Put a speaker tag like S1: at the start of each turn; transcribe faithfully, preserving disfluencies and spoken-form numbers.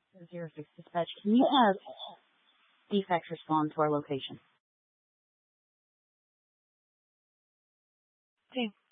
S1: Zero six dispatch, can you have defects respond to our location?
S2: Okay.